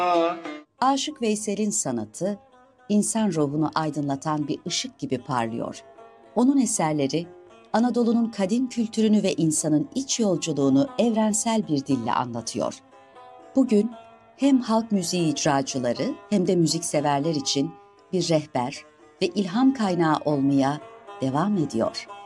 Aşık Veysel'in sanatı, insan ruhunu aydınlatan bir ışık gibi parlıyor. Onun eserleri, Anadolu'nun kadim kültürünü ve insanın iç yolculuğunu evrensel bir dille anlatıyor. Bugün hem halk müziği icracıları hem de müzikseverler için bir rehber ve ilham kaynağı olmaya devam ediyor.